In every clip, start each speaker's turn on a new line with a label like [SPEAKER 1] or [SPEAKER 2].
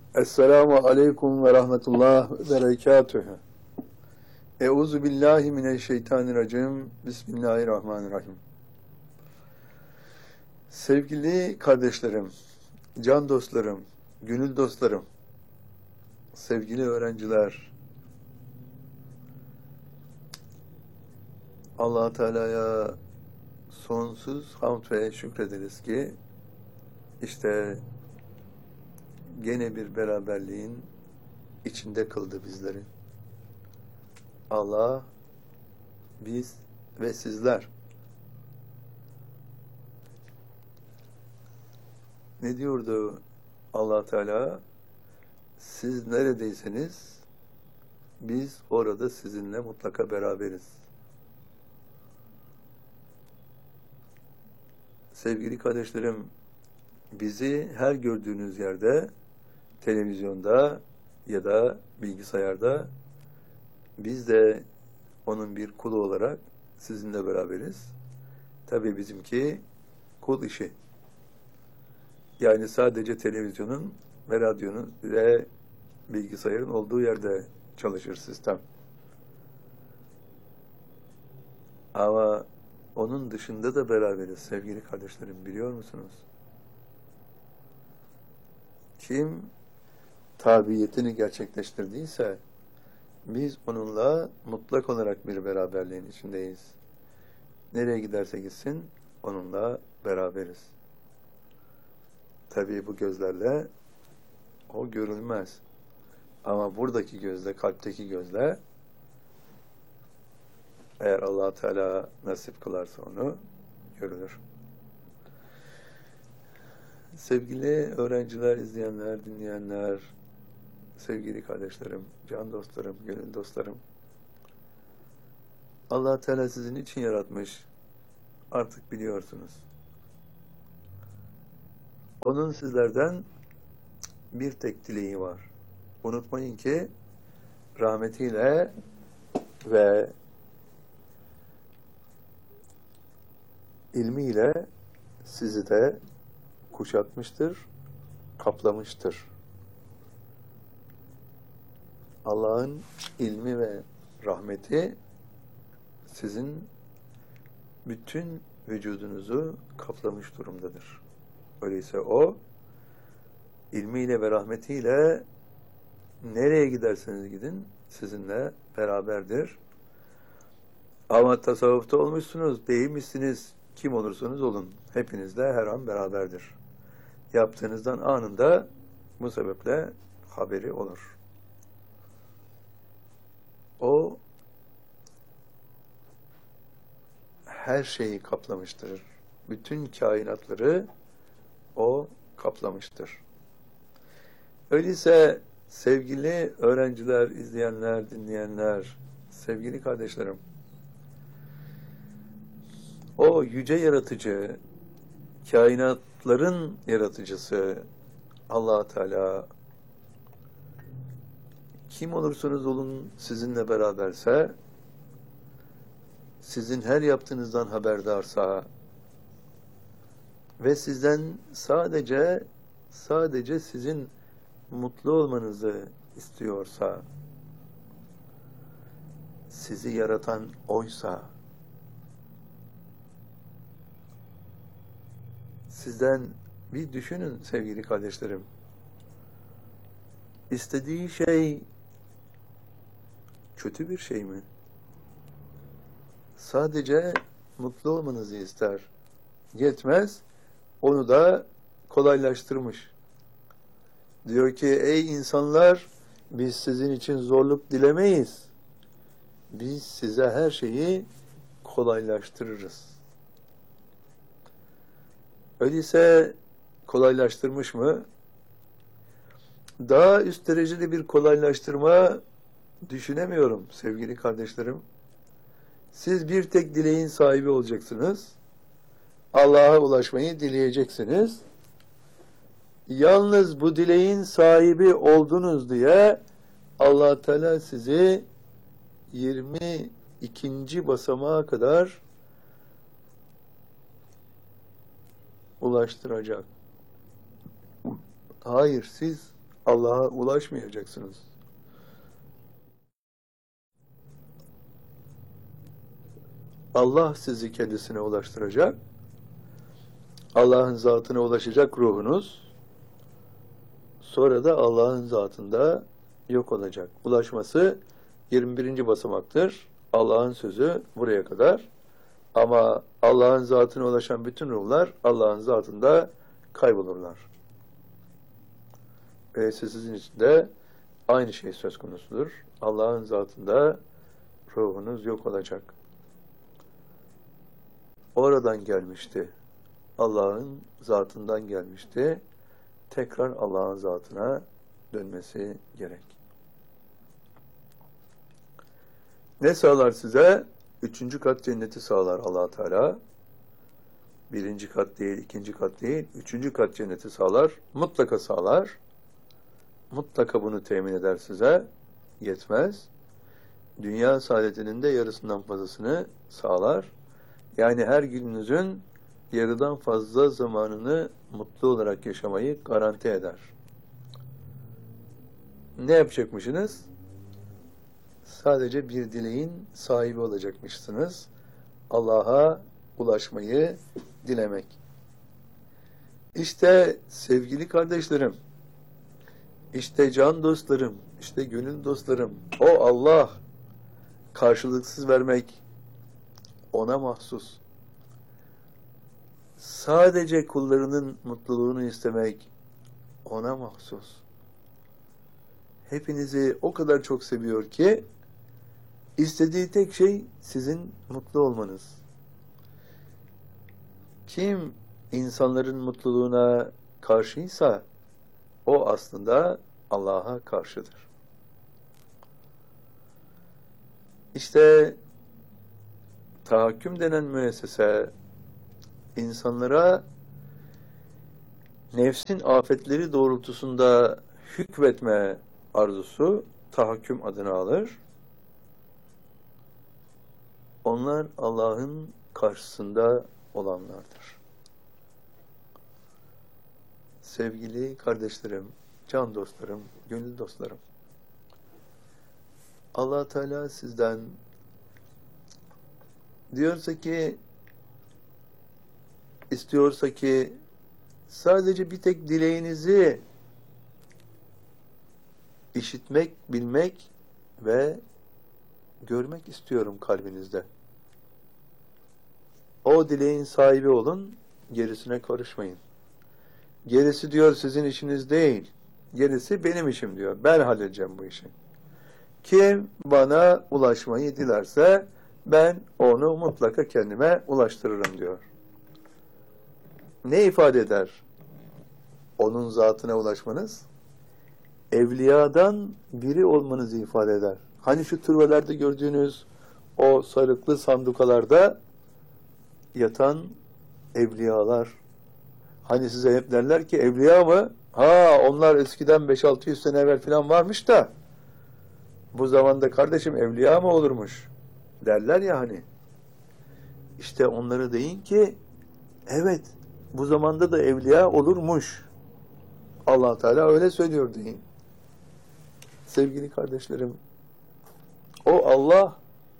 [SPEAKER 1] Esselamu aleyküm ve rahmetullah ve berekatühü. Euzu billahi mineşşeytanirracim. Bismillahirrahmanirrahim. Sevgili kardeşlerim, can dostlarım, gönül dostlarım, sevgili öğrenciler, Allah Teala'ya sonsuz hamd ve şükrederiz ki işte gene bir beraberliğin içinde kıldı bizleri. Allah, biz ve sizler. Ne diyordu Allah Teala? Siz neredeyseniz biz orada sizinle mutlaka beraberiz. Sevgili kardeşlerim, bizi her gördüğünüz yerde, televizyonda ya da bilgisayarda, biz de onun bir kulu olarak sizinle beraberiz. Tabii bizimki kul işi. Yani sadece televizyonun ve radyonun ve bilgisayarın olduğu yerde çalışır sistem. Ama onun dışında da beraberiz sevgili kardeşlerim, biliyor musunuz? Kim tabiyetini gerçekleştirdiyse biz onunla mutlak olarak bir beraberliğin içindeyiz. Nereye giderse gitsin onunla beraberiz. Tabii bu gözlerle o görülmez. Ama buradaki gözle, kalpteki gözle, eğer Allah Teala nasip kılarsa onu görülür. Sevgili öğrenciler, izleyenler, dinleyenler, sevgili kardeşlerim, can dostlarım, gönül dostlarım, Allah Teala sizin için yaratmış, artık biliyorsunuz. Onun sizlerden bir tek dileği var. Unutmayın ki rahmetiyle ve ilmiyle sizi de kuşatmıştır, kaplamıştır. Allah'ın ilmi ve rahmeti sizin bütün vücudunuzu kaplamış durumdadır. Öyleyse o ilmiyle ve rahmetiyle nereye giderseniz gidin sizinle beraberdir. Ama tasavvufta olmuşsunuz, değilmişsiniz, kim olursanız olun, hepinizle her an beraberdir. Yaptığınızdan anında bu sebeple haberi olur. O her şeyi kaplamıştır. Bütün kainatları o kaplamıştır. Öyleyse sevgili öğrenciler, izleyenler, dinleyenler, sevgili kardeşlerim, o yüce yaratıcı, kainatların yaratıcısı Allah Teala kim olursanız olun sizinle beraberse, sizin her yaptığınızdan haberdarsa ve sizden sadece sizin mutlu olmanızı istiyorsa, sizi yaratan oysa, sizden bir düşünün sevgili kardeşlerim. İstediği şey kötü bir şey mi? Sadece mutlu olmanızı ister. Yetmez, onu da kolaylaştırmış. Diyor ki, ey insanlar, biz sizin için zorluk dilemeyiz. Biz size her şeyi kolaylaştırırız. Öyleyse kolaylaştırmış mı? Daha üst derecede bir kolaylaştırma düşünemiyorum sevgili kardeşlerim. Siz bir tek dileğin sahibi olacaksınız. Allah'a ulaşmayı dileyeceksiniz. Yalnız bu dileğin sahibi oldunuz diye Allah Teala sizi 22. basamağa kadar ulaştıracak. Hayır, siz Allah'a ulaşmayacaksınız. Allah sizi kendisine ulaştıracak. Allah'ın zatına ulaşacak ruhunuz. Sonra da Allah'ın zatında yok olacak. Ulaşması 21. basamaktır. Allah'ın sözü buraya kadar. Ama Allah'ın zatına ulaşan bütün ruhlar Allah'ın zatında kaybolurlar. Öyleyse sizin için de aynı şey söz konusudur. Allah'ın zatında ruhunuz yok olacak. Oradan gelmişti. Allah'ın zatından gelmişti. Tekrar Allah'ın zatına dönmesi gerek. Ne sağlar size? 3. kat cenneti sağlar Allah Teala. 1. kat değil, 2. kat değil, 3. kat cenneti sağlar. Mutlaka sağlar. Mutlaka bunu temin eder size. Yetmez. Dünya saadetinin de yarısından fazlasını sağlar. Yani her gününüzün yarıdan fazla zamanını mutlu olarak yaşamayı garanti eder. Ne yapacakmışsınız? Sadece bir dileğin sahibi olacakmışsınız. Allah'a ulaşmayı dilemek. İşte sevgili kardeşlerim, işte can dostlarım, işte gönül dostlarım, o Allah, karşılıksız vermek ona mahsus. Sadece kullarının mutluluğunu istemek ona mahsus. Hepinizi o kadar çok seviyor ki istediği tek şey sizin mutlu olmanız. Kim insanların mutluluğuna karşıysa o aslında Allah'a karşıdır. İşte tahakküm denen müessese insanlara nefsin afetleri doğrultusunda hükmetme arzusu tahakküm adını alır. Onlar Allah'ın karşısında olanlardır. Sevgili kardeşlerim, can dostlarım, gönül dostlarım, Allah Teala sizden istiyorsa ki sadece bir tek dileğinizi işitmek, bilmek ve görmek istiyorum kalbinizde. O dileğin sahibi olun, gerisine karışmayın. Gerisi diyor sizin işiniz değil, gerisi benim işim diyor. Ben halledeceğim bu işi. Kim bana ulaşmayı dilerse ben onu mutlaka kendime ulaştırırım diyor. Ne ifade eder? Onun zatına ulaşmanız, evliyadan biri olmanızı ifade eder. Hani şu türbelerde gördüğünüz o sarıklı sandukalarda yatan evliyalar. Hani size hep derler ki evliya mı? Ha, onlar eskiden 5-600 sene evvel falan varmış da bu zamanda kardeşim evliya mı olurmuş? Derler ya hani. İşte onlara deyin ki evet, bu zamanda da evliya olurmuş. Allah Teala öyle söylüyor deyin. Sevgili kardeşlerim, o Allah,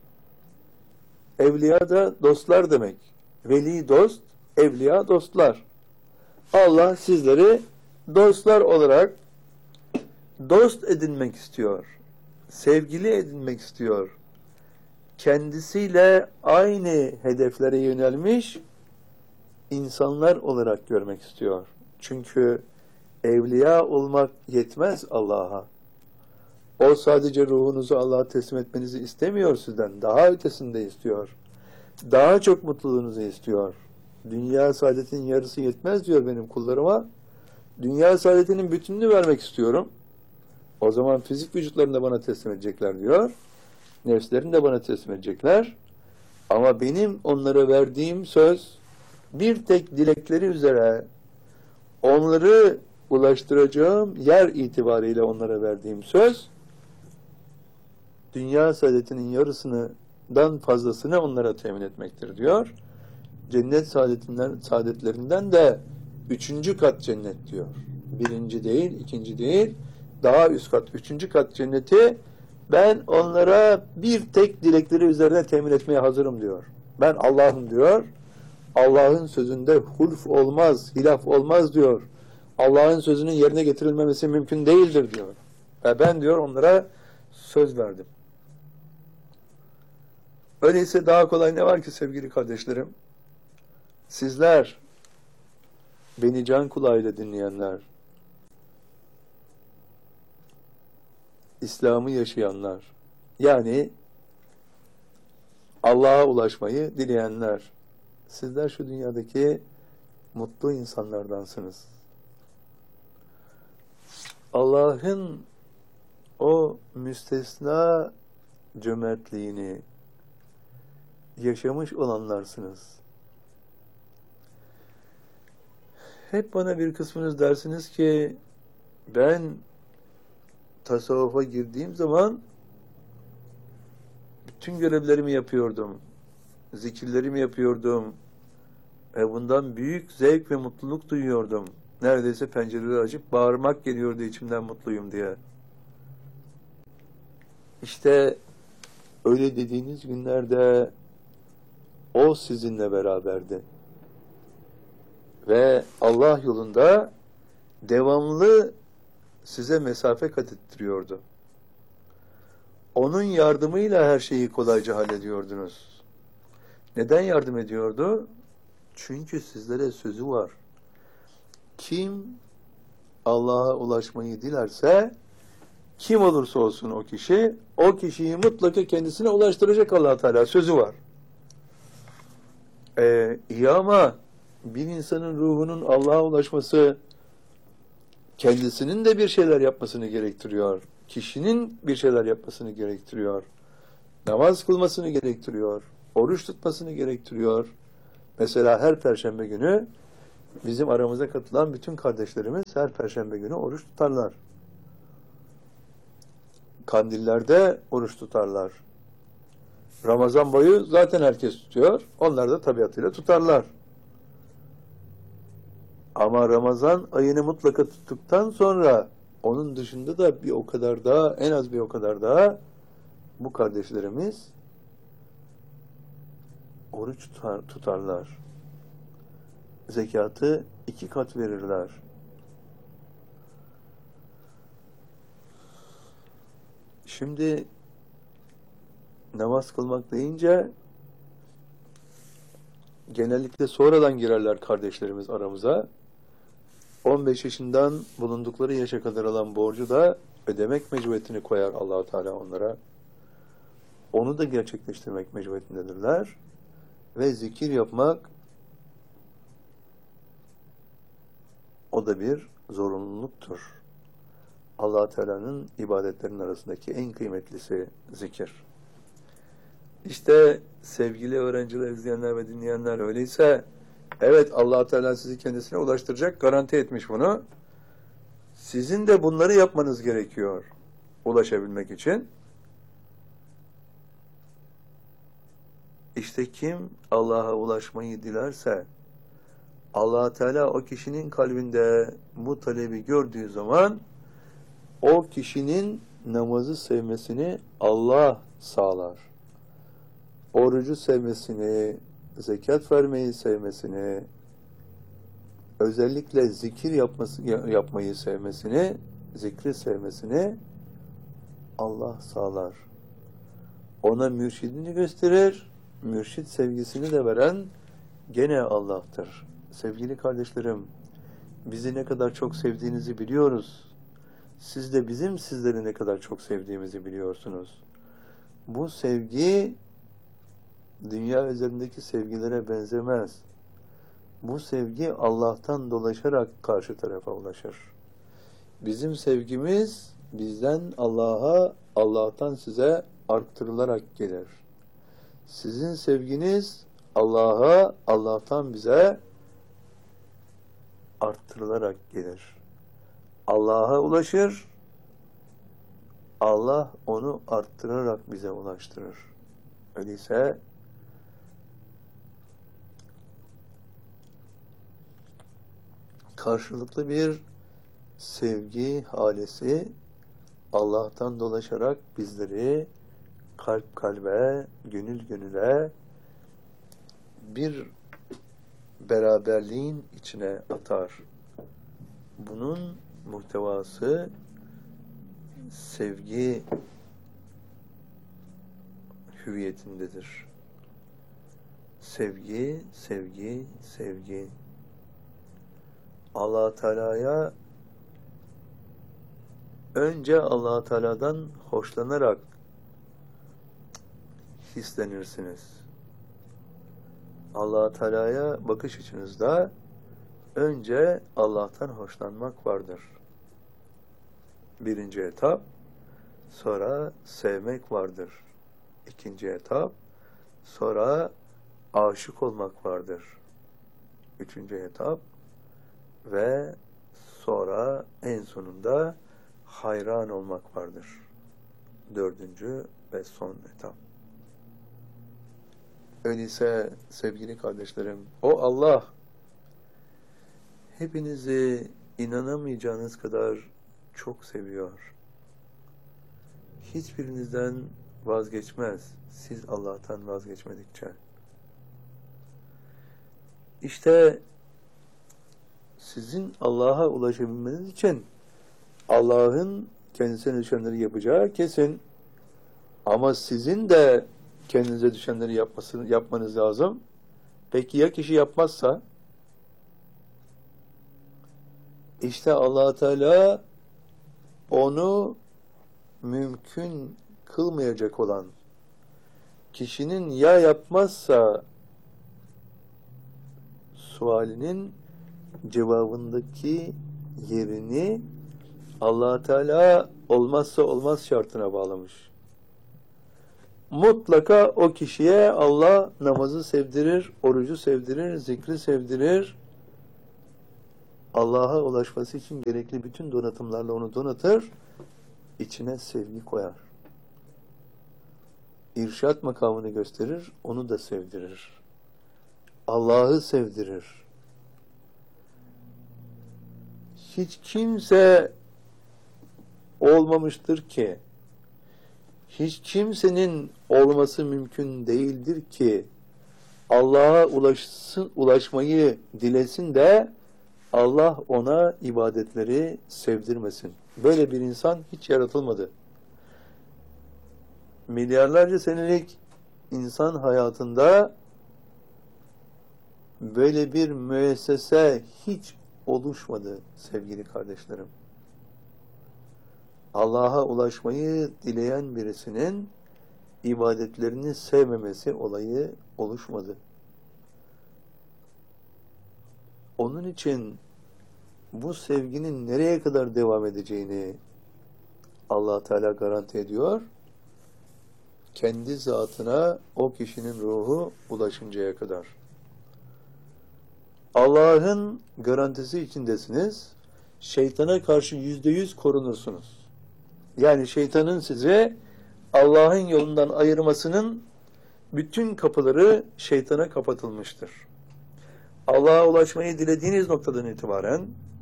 [SPEAKER 1] evliya da dostlar demek. Veli dost, evliya dostlar. Allah sizleri dostlar olarak dost edinmek istiyor. Sevgili edinmek istiyor. Kendisiyle aynı hedeflere yönelmiş insanlar olarak görmek istiyor. Çünkü evliya olmak yetmez Allah'a. O sadece ruhunuzu Allah'a teslim etmenizi istemiyor sizden. Daha ötesinde istiyor. Daha çok mutluluğunuzu istiyor. Dünya saadetinin yarısı yetmez diyor benim kullarıma. Dünya saadetinin bütününü vermek istiyorum. O zaman fizik vücutlarını da bana teslim edecekler diyor. Nefslerini de bana teslim edecekler. Ama benim onlara verdiğim söz, bir tek dilekleri üzere onları ulaştıracağım yer itibariyle onlara verdiğim söz, dünya saadetinin yarısından fazlasını onlara temin etmektir diyor. Cennet saadetlerinden de 3. kat cennet diyor. 1. değil, 2. değil, daha üst kat, üçüncü kat cenneti ben onlara bir tek dilekleri üzerine temin etmeye hazırım diyor. Ben Allah'ım diyor. Allah'ın sözünde hulf olmaz, hilaf olmaz diyor. Allah'ın sözünün yerine getirilmemesi mümkün değildir diyor. Ve ben diyor onlara söz verdim. Öyleyse daha kolay ne var ki sevgili kardeşlerim? Sizler, beni can kulağıyla dinleyenler, İslam'ı yaşayanlar, yani Allah'a ulaşmayı dileyenler, sizler şu dünyadaki mutlu insanlardansınız. Allah'ın o müstesna cömertliğini yaşamış olanlarsınız. Hep bana bir kısmınız dersiniz ki ben tasavvufa girdiğim zaman bütün görevlerimi yapıyordum. Zikirlerimi yapıyordum. Bundan büyük zevk ve mutluluk duyuyordum. Neredeyse pencereleri açıp bağırmak geliyordu içimden mutluyum diye. İşte öyle dediğiniz günlerde o sizinle beraberdi. Ve Allah yolunda devamlı size mesafe kat ettiriyordu. Onun yardımıyla her şeyi kolayca hallediyordunuz. Neden yardım ediyordu? Çünkü sizlere sözü var. Kim Allah'a ulaşmayı dilerse, kim olursa olsun o kişiyi mutlaka kendisine ulaştıracak Allah Teala, sözü var. İyi ama bir insanın ruhunun Allah'a ulaşması kendisinin de bir şeyler yapmasını gerektiriyor. Kişinin bir şeyler yapmasını gerektiriyor. Namaz kılmasını gerektiriyor. Oruç tutmasını gerektiriyor. Mesela her perşembe günü bizim aramıza katılan bütün kardeşlerimiz her perşembe günü oruç tutarlar. Kandillerde oruç tutarlar. Ramazan boyu zaten herkes tutuyor. Onlar da tabiatıyla tutarlar. Ama Ramazan ayını mutlaka tuttuktan sonra onun dışında da bir o kadar daha, en az bir o kadar daha bu kardeşlerimiz oruç tutarlar. Zekatı 2 kat verirler. Şimdi namaz kılmak deyince genellikle sonradan girerler kardeşlerimiz aramıza. 15 yaşından bulundukları yaşa kadar alan borcu da ödemek mecburiyetini koyar Allah-u Teala onlara. Onu da gerçekleştirmek mecburiyetindedirler. Ve zikir yapmak o da bir zorunluluktur. Allah-u Teala'nın ibadetlerinin arasındaki en kıymetlisi zikir. İşte sevgili öğrenciler, izleyenler ve dinleyenler, öyleyse evet, Allah-u Teala sizi kendisine ulaştıracak, garanti etmiş bunu. Sizin de bunları yapmanız gerekiyor ulaşabilmek için. İşte kim Allah'a ulaşmayı dilerse, Allah-u Teala o kişinin kalbinde bu talebi gördüğü zaman o kişinin namazı sevmesini Allah sağlar. Orucu sevmesini, zekat vermeyi sevmesini, özellikle zikir yapmayı sevmesini, zikri sevmesini Allah sağlar. Ona mürşidini gösterir, mürşid sevgisini de veren gene Allah'tır. Sevgili kardeşlerim, bizi ne kadar çok sevdiğinizi biliyoruz. Siz de bizim sizleri ne kadar çok sevdiğimizi biliyorsunuz. Bu sevgi dünya üzerindeki sevgilere benzemez. Bu sevgi Allah'tan dolaşarak karşı tarafa ulaşır. Bizim sevgimiz bizden Allah'a, Allah'tan size arttırılarak gelir. Sizin sevginiz Allah'a, Allah'tan bize arttırılarak gelir. Allah'a ulaşır, Allah onu arttırarak bize ulaştırır. Öyleyse karşılıklı bir sevgi halesi Allah'tan dolaşarak bizleri kalp kalbe, gönül gönüle bir beraberliğin içine atar. Bunun muhtevası sevgi hüviyetindedir. Sevgi, sevgi, sevgi. Allah Teala'ya önce Allah Teala'dan hoşlanarak hislenirsiniz. Allah Teala'ya bakış açınızda önce Allah'tan hoşlanmak vardır. Birinci etap, sonra sevmek vardır. İkinci etap, sonra aşık olmak vardır. Üçüncü etap ve sonra en sonunda hayran olmak vardır. Dördüncü ve son etap. Öyleyse sevgili kardeşlerim, o Allah hepinizi inanamayacağınız kadar çok seviyor. Hiçbirinizden vazgeçmez, siz Allah'tan vazgeçmedikçe. İşte sizin Allah'a ulaşabilmeniz için Allah'ın kendisine düşenleri yapacağı kesin. Ama sizin de kendinize düşenleri yapmanız lazım. Peki ya kişi yapmazsa? İşte Allah Teala onu mümkün kılmayacak olan kişinin ya yapmazsa sualinin cevabındaki yerini Allah Teala olmazsa olmaz şartına bağlamış. Mutlaka o kişiye Allah namazı sevdirir, orucu sevdirir, zikri sevdirir. Allah'a ulaşması için gerekli bütün donatımlarla onu donatır, içine sevgi koyar. İrşad makamını gösterir, onu da sevdirir. Allah'ı sevdirir. Hiç kimse olmamıştır ki, hiç kimsenin olması mümkün değildir ki Allah'a ulaşmayı dilesin de Allah ona ibadetleri sevdirmesin. Böyle bir insan hiç yaratılmadı. Milyarlarca senelik insan hayatında böyle bir müessese hiç oluşmadı sevgili kardeşlerim. Allah'a ulaşmayı dileyen birisinin ibadetlerini sevmemesi olayı oluşmadı. Onun için bu sevginin nereye kadar devam edeceğini Allah Teala garanti ediyor. Kendi zatına o kişinin ruhu ulaşıncaya kadar. Allah'ın garantisi içindesiniz. Şeytana karşı %100 korunursunuz. Yani şeytanın size Allah'ın yolundan ayırmasının bütün kapıları şeytana kapatılmıştır. Allah'a ulaşmayı dilediğiniz noktadan itibaren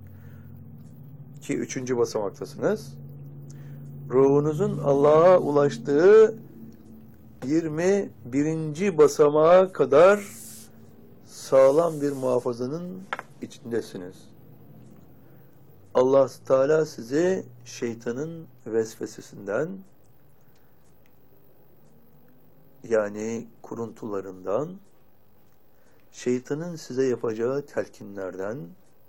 [SPEAKER 1] ki 3. basamaktasınız, ruhunuzun Allah'a ulaştığı 21. basamağa kadar sağlam bir muhafazanın içindesiniz. Allah Teala sizi şeytanın vesvesesinden, yani kuruntularından, şeytanın size yapacağı telkinlerden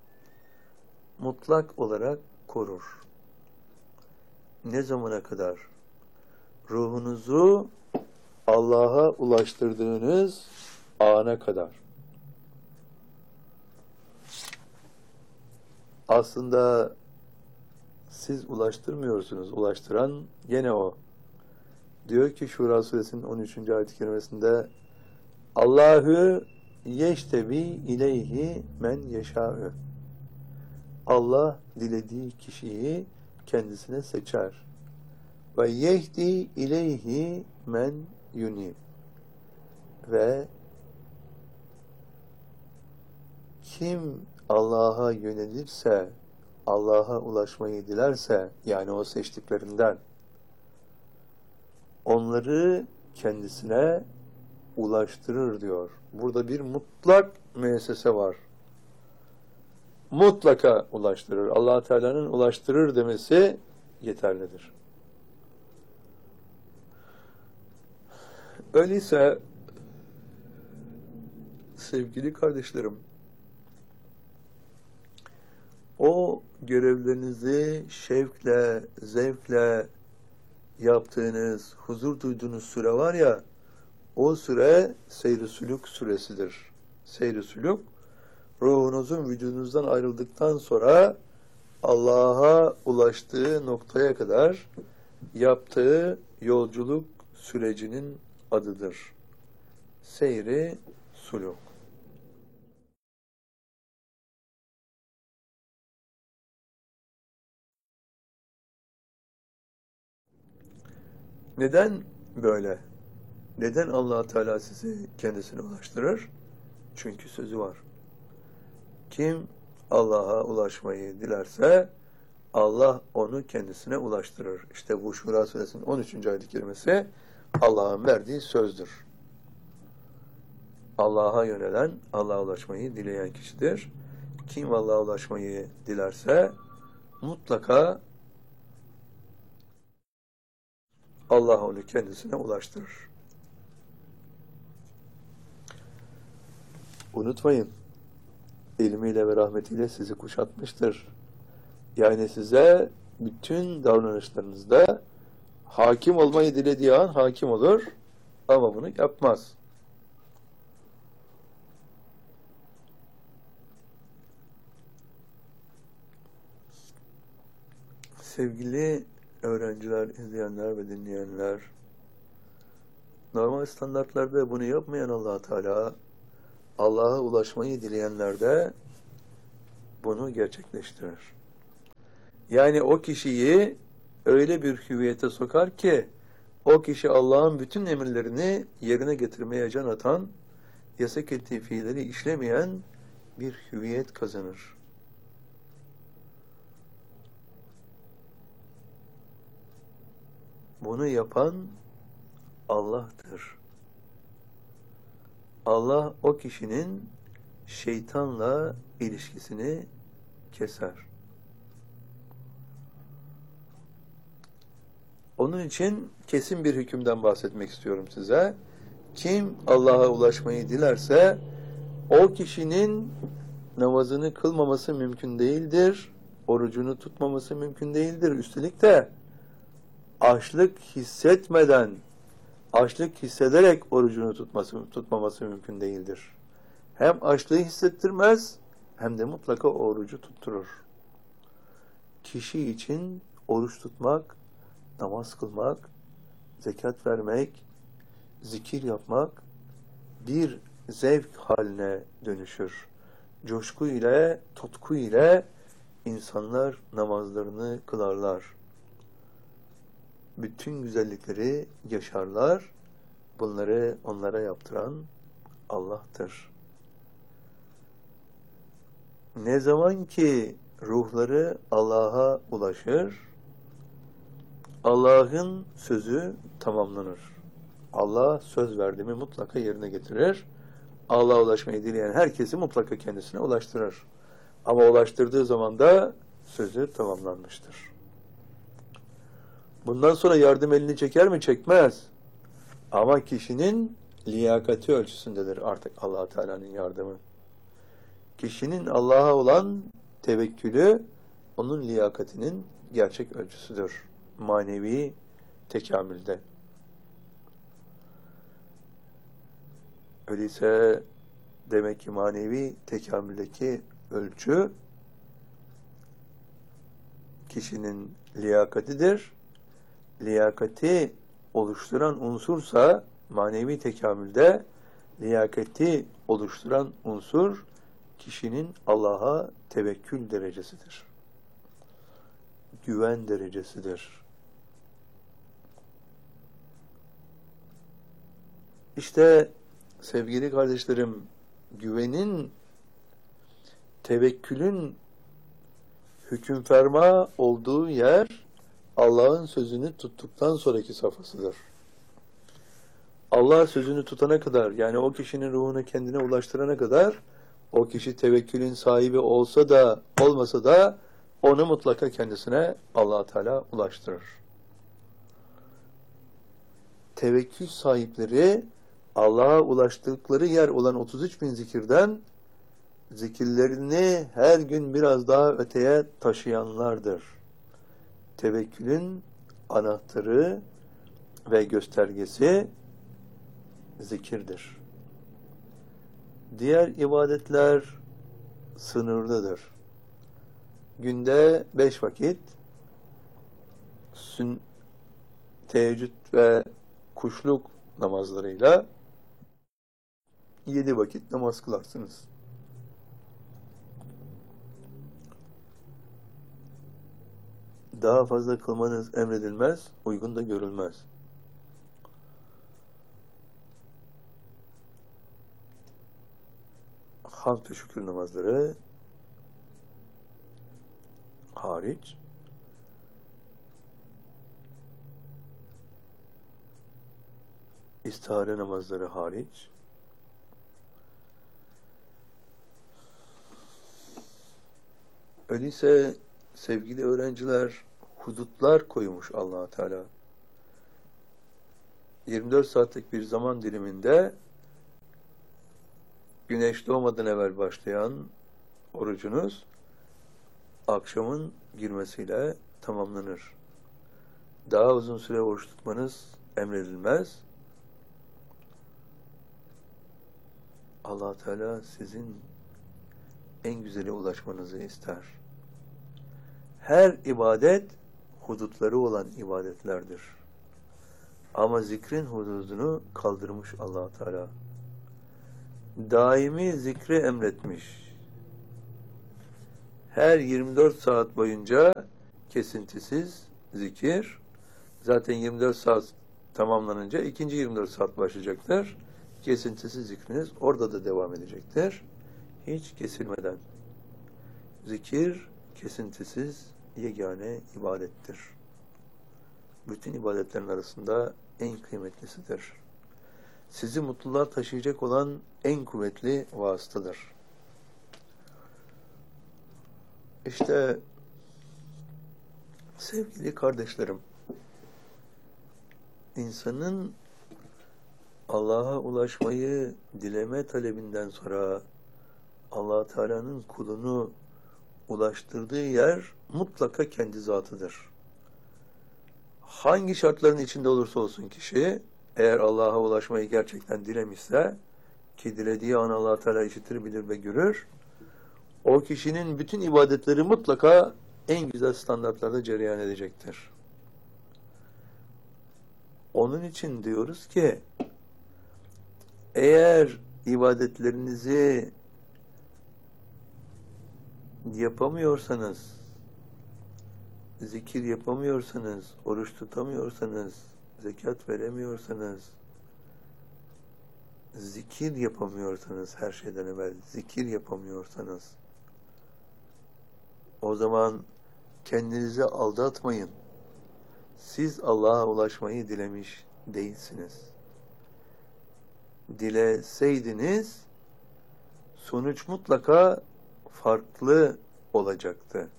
[SPEAKER 1] mutlak olarak korur. Ne zamana kadar? Ruhunuzu Allah'a ulaştırdığınız ana kadar. Aslında siz ulaştırmıyorsunuz. Ulaştıran gene o. Diyor ki Şura suresinin 13. ayet-i kerimesinde Allahu yeştebi ileyhi men yeşâ'ü. Allah dilediği kişiyi kendisine seçer. Ve yehdi ileyhi men yunib. Ve kim Allah'a yönelirse Allah'a ulaşmayı dilerse, yani o seçtiklerinden, onları kendisine ulaştırır diyor. Burada bir mutlak müessese var. Mutlaka ulaştırır. Allah Teala'nın ulaştırır demesi yeterlidir. Öyleyse sevgili kardeşlerim, o görevlerinizi şevkle, zevkle yaptığınız, huzur duyduğunuz süre var ya, o süre seyr-i sülûk süresidir. Seyr-i sülûk, ruhunuzun vücudunuzdan ayrıldıktan sonra Allah'a ulaştığı noktaya kadar yaptığı yolculuk sürecinin adıdır. Seyr-i sülûk. Neden böyle? Neden Allah Teala sizi kendisine ulaştırır? Çünkü sözü var. Kim Allah'a ulaşmayı dilerse Allah onu kendisine ulaştırır. İşte bu Şura Suresinin 13. ayet-i kerimesi Allah'ın verdiği sözdür. Allah'a yönelen, Allah'a ulaşmayı dileyen kişidir. Kim Allah'a ulaşmayı dilerse mutlaka Allah onu kendisine ulaştırır. Unutmayın, ilmiyle ve rahmetiyle sizi kuşatmıştır. Yani size bütün davranışlarınızda hakim olmayı dilediği an hakim olur ama bunu yapmaz. Sevgili öğrenciler, izleyenler ve dinleyenler, normal standartlarda bunu yapmayan Allah Teala, Allah'a ulaşmayı dileyenlerde bunu gerçekleştirir. Yani o kişiyi öyle bir hüviyete sokar ki, o kişi Allah'ın bütün emirlerini yerine getirmeye can atan, yasak ettiği fiilleri işlemeyen bir hüviyet kazanır. Bunu yapan Allah'tır. Allah o kişinin şeytanla ilişkisini keser. Onun için kesin bir hükümden bahsetmek istiyorum size. Kim Allah'a ulaşmayı dilerse o kişinin namazını kılmaması mümkün değildir. Orucunu tutmaması mümkün değildir. Üstelik de açlık hissetmeden, açlık hissederek orucunu tutmaması mümkün değildir. Hem açlığı hissettirmez, hem de mutlaka orucu tutturur. Kişi için oruç tutmak, namaz kılmak, zekat vermek, zikir yapmak bir zevk haline dönüşür. Coşku ile, tutku ile insanlar namazlarını kılarlar. Bütün güzellikleri yaşarlar. Bunları onlara yaptıran Allah'tır. Ne zaman ki ruhları Allah'a ulaşır, Allah'ın sözü tamamlanır. Allah söz verdi mi mutlaka yerine getirir. Allah'a ulaşmayı dileyen herkesi mutlaka kendisine ulaştırır. Ama ulaştırdığı zaman da sözü tamamlanmıştır. Bundan sonra yardım elini çeker mi? Çekmez. Ama kişinin liyakati ölçüsündedir artık Allah Teala'nın yardımı. Kişinin Allah'a olan tevekkülü onun liyakatinin gerçek ölçüsüdür. Manevi tekamülde. Öyleyse demek ki manevi tekamüldeki ölçü kişinin liyakatidir. Liyakati oluşturan unsursa manevi tekamülde liyakati oluşturan unsur kişinin Allah'a tevekkül derecesidir. Güven derecesidir. İşte sevgili kardeşlerim, güvenin, tevekkülün hüküm ferma olduğu yer Allah'ın sözünü tuttuktan sonraki safhasıdır. Allah sözünü tutana kadar, yani o kişinin ruhunu kendine ulaştırana kadar, o kişi tevekkülün sahibi olsa da olmasa da onu mutlaka kendisine Allah Teala ulaştırır. Tevekkül sahipleri Allah'a ulaştıkları yer olan 33 bin zikirden zikirlerini her gün biraz daha öteye taşıyanlardır. Tevekkülün anahtarı ve göstergesi zikirdir. Diğer ibadetler sınırlıdır. Günde 5 vakit teheccüd ve kuşluk namazlarıyla 7 vakit namaz kılarsınız. Daha fazla kılmanız emredilmez, uygun da görülmez. Hamd ve şükür namazları hariç, istihare namazları hariç, öyleyse sevgili öğrenciler, hudutlar koymuş Allah Teala. 24 saatlik bir zaman diliminde güneş doğmadan evvel başlayan orucunuz akşamın girmesiyle tamamlanır. Daha uzun süre oruç tutmanız emredilmez. Allah Teala sizin en güzeli ulaşmanızı ister. Her ibadet hudutları olan ibadetlerdir. Ama zikrin hududunu kaldırmış Allah Teala. Daimi zikri emretmiş. Her 24 saat boyunca kesintisiz zikir, zaten 24 saat tamamlanınca ikinci 24 saat başlayacaktır. Kesintisiz zikriniz orada da devam edecektir. Hiç kesilmeden. Zikir kesintisiz yegane ibadettir. Bütün ibadetlerin arasında en kıymetlisidir. Sizi mutluluğa taşıyacak olan en kuvvetli vasıtadır. İşte sevgili kardeşlerim, insanın Allah'a ulaşmayı dileme talebinden sonra Allah Teala'nın kulunu ulaştırdığı yer mutlaka kendi zatıdır. Hangi şartların içinde olursa olsun kişi, eğer Allah'a ulaşmayı gerçekten dilemişse, ki dilediği an Allah Teala işitir, bilir ve görür, o kişinin bütün ibadetleri mutlaka en güzel standartlarda cereyan edecektir. Onun için diyoruz ki, eğer ibadetlerinizi yapamıyorsanız, zikir yapamıyorsanız, oruç tutamıyorsanız, zekat veremiyorsanız, zikir yapamıyorsanız, her şeyden evvel zikir yapamıyorsanız, o zaman kendinizi aldatmayın. Siz Allah'a ulaşmayı dilemiş değilsiniz. Dileseydiniz, sonuç mutlaka farklı olacaktı.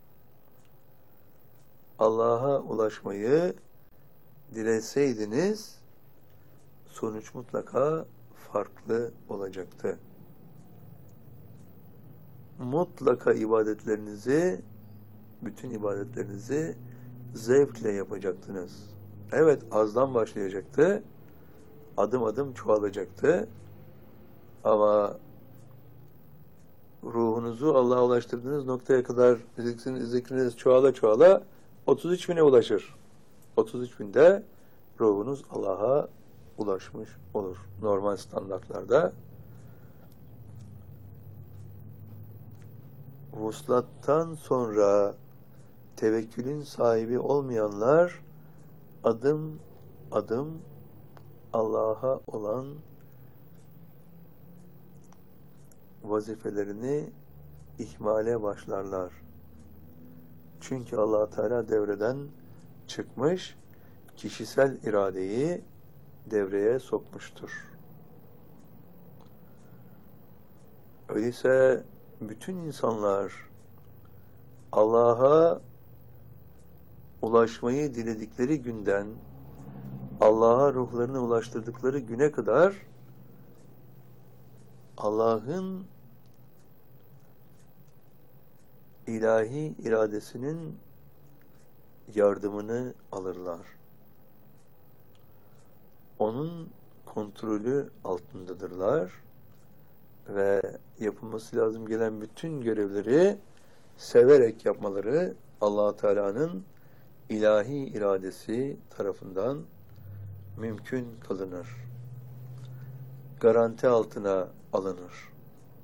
[SPEAKER 1] Allah'a ulaşmayı dileseydiniz, sonuç mutlaka farklı olacaktı. Mutlaka ibadetlerinizi, bütün ibadetlerinizi zevkle yapacaktınız. Evet, azdan başlayacaktı, adım adım çoğalacaktı. Ama ruhunuzu Allah'a ulaştırdığınız noktaya kadar zikriniz çoğala çoğala 33 bine ulaşır. 33 binde ruhunuz Allah'a ulaşmış olur. Normal standartlarda. Vuslattan sonra tevekkülün sahibi olmayanlar adım adım Allah'a olan vazifelerini ihmale başlarlar. Çünkü Allah Teala devreden çıkmış, kişisel iradeyi devreye sokmuştur. Öyleyse bütün insanlar Allah'a ulaşmayı diledikleri günden Allah'a ruhlarını ulaştırdıkları güne kadar Allah'ın ilahi iradesinin yardımını alırlar. Onun kontrolü altındadırlar ve yapılması lazım gelen bütün görevleri severek yapmaları Allah Teala'nın ilahi iradesi tarafından mümkün kılınır. Garanti altına alınır.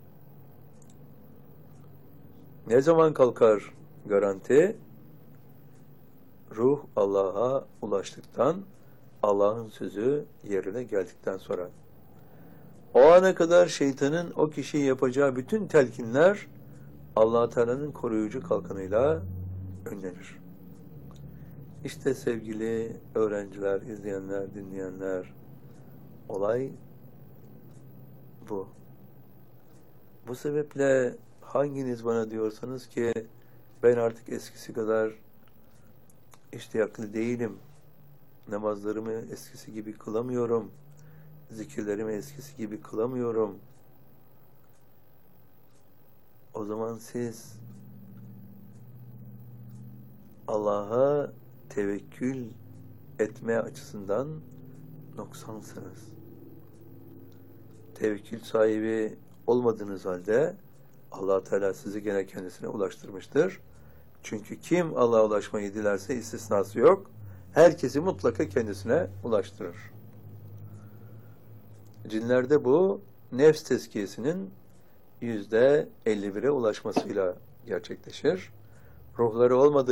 [SPEAKER 1] Ne zaman kalkar garanti? Ruh Allah'a ulaştıktan, Allah'ın sözü yerine geldikten sonra. O ana kadar şeytanın o kişiye yapacağı bütün telkinler Allah Teala'nın koruyucu kalkanıyla önlenir. İşte sevgili öğrenciler, izleyenler, dinleyenler, olay bu. Bu sebeple hanginiz bana diyorsanız ki ben artık eskisi kadar iştiyaklı değilim, namazlarımı eskisi gibi kılamıyorum, zikirlerimi eskisi gibi kılamıyorum, o zaman siz Allah'a tevekkül etme açısından noksansınız. Tevekkül sahibi olmadığınız halde Allah Teala sizi gene kendisine ulaştırmıştır. Çünkü kim Allah'a ulaşmayı dilerse istisnası yok. Herkesi mutlaka kendisine ulaştırır. Cinlerde bu nefs tezkiyesinin %51'e ulaşmasıyla gerçekleşir. Ruhları olmadığı